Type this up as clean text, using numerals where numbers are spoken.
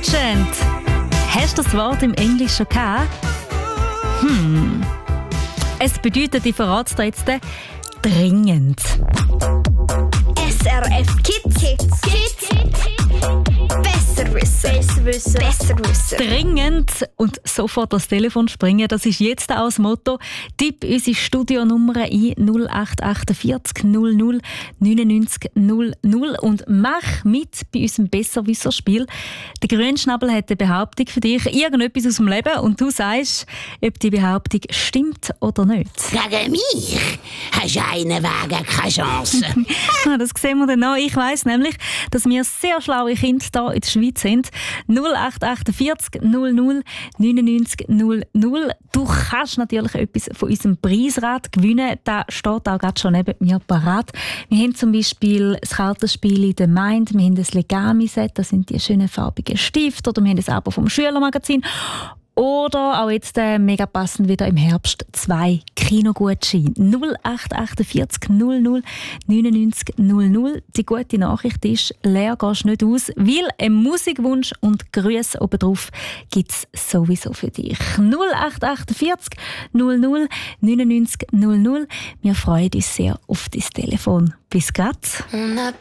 Urgent. Hast du das Wort im Englischen gehabt? Es bedeutet, ich verrate dir jetzt, dringend. SRF Kids. Besser wissen. Dringend und sofort das Telefon springen, das ist jetzt auch das Motto. Tipp unsere Studionummer ein 0848 00 99 00 und mach mit bei unserem Besserwisser-Spiel. Der Grünschnabel hat eine Behauptung für dich, irgendetwas aus dem Leben, und du sagst, ob die Behauptung stimmt oder nicht. Gegen mich hast du einen Wagen keine Chance. Das sehen wir dann noch. Ich weiss nämlich, dass wir sehr schlaue Kinder hier in der Schweiz sind. 0848 00 99 00. Du kannst natürlich etwas von unserem Preisrad gewinnen. Da steht auch gerade schon neben mir parat. Wir haben zum Beispiel das Kartenspiel in der Mind, wir haben das Legami-Set, das sind die schönen farbigen Stifte, oder wir haben das Abo vom Schülermagazin. Oder auch jetzt mega passend wieder im Herbst 2 Kinogutscheine. 0848 00 99 00. Die gute Nachricht ist, leer gehst du nicht aus, weil ein Musikwunsch und Grüße oben drauf gibt es sowieso für dich. 0848 00 99 00. Wir freuen uns sehr auf dein Telefon. Bis grad. On n'a